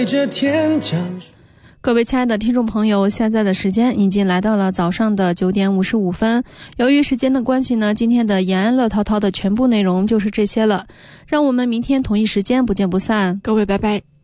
各位亲爱的听众朋友，现在的时间已经来到了早上的9点55分。由于时间的关系呢，今天的延安乐滔滔的全部内容就是这些了。让我们明天同一时间不见不散。 各位拜拜。